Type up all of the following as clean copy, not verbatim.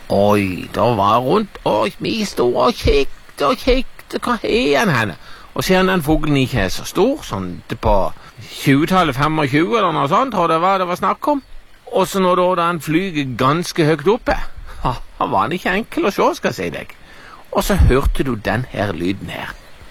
Oi, da var jeg rundt, og vi stod og kikket, hva er han henne? Og siden den fuglen ikke er så stor, sånn på 20-tallet, 25 eller noe sånt, tror jeg det var snakk om. Og så når da han flyger ganske høyt oppe, han var ikke enkel å se, skal jeg si deg. Og så hørte du den her lyden her.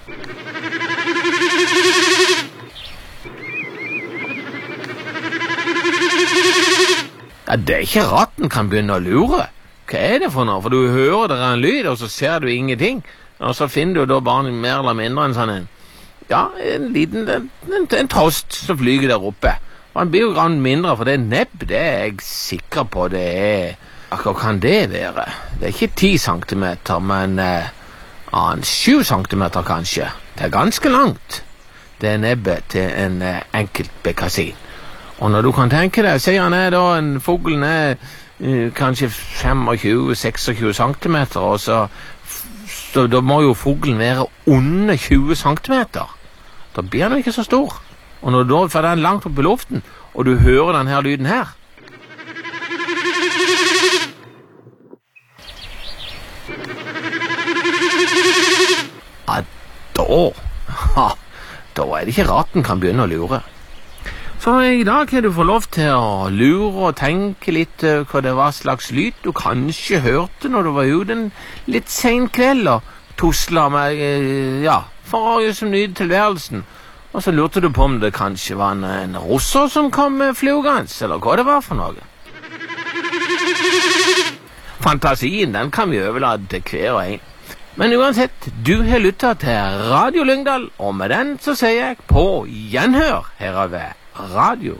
Ja, det er ikke rart den kan begynne å lure. Hva er det for noe? For du hører det er en lyd, og så ser du ingenting. Og så finner du da bare mer eller mindre en sånn en liten en trost som flyger der oppe. Og han blir jo grann mindre, for det nebb, det er jeg sikker på det er. Hva kan det være? Det er ikke 10 centimeter, men 7 centimeter kanskje. Det er ganske langt. Det er nebbet til en enkelt bekkasin. Og når du kan tenke deg, sier han da en fuglen kanskje 25-26 centimeter, og så da må jo fuglen være under 20 centimeter. Da blir den ikke så stor. Og når du får den langt opp i luften, og du hører den her lyden her, ja, da er det ikke rart den kan begynne å lure. Så i dag kan du få lov til å lure og tenke litt hva det var slags lyd du kanskje hørte når du var ute en litt sen kveld og tusla med, for å gjøre som nyte tilværelsen. Og så lurte du på om det kanskje var en russer som kom flygende, eller hva det var for noe. Fantasien, den kan vi overlate til hver og en. Men uansett, du har lyttet til Radio Lyngdal, og med den så sier jeg på gjenhør her over Radio